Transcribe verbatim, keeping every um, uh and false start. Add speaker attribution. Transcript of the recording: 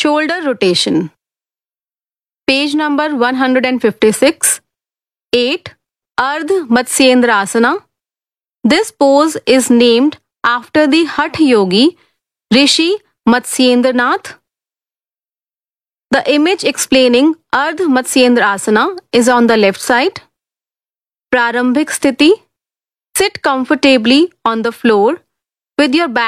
Speaker 1: Shoulder rotation. Page number one hundred fifty-six. eight. Ardha Matsyendrasana. This pose is named after the Hatha yogi Rishi Matsyendranath. The image explaining Ardha Matsyendrasana is on the left side. Prarambhik Sthiti. Sit comfortably on the floor with your back